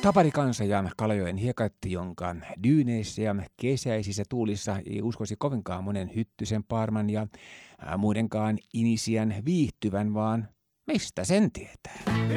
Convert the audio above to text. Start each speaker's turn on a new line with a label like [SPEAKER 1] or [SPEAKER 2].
[SPEAKER 1] Taparikansa ja Kalajoen hiekatti, jonka dyyneissä ja kesäisissä tuulissa ei uskoisi kovinkaan monen Hyttysen, Paarman ja muidenkaan inisian viihtyvän, vaan mistä sen tietää?